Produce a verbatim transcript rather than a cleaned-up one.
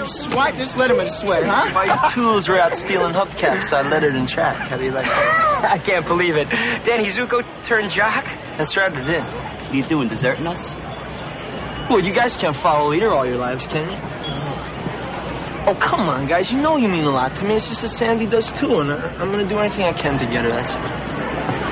swipe this Letterman sweat, huh? My tools were out stealing hubcaps on Letterman track. How do you like that? I can't believe it. Danny Zuko turned jock? That's right, it did. What are you doing, deserting us? Well, you guys can't follow leader all your lives, can you? Oh, come on, guys. You know you mean a lot to me. It's just that Sandy does, too, and I, I'm going to do anything I can to get her. That's it.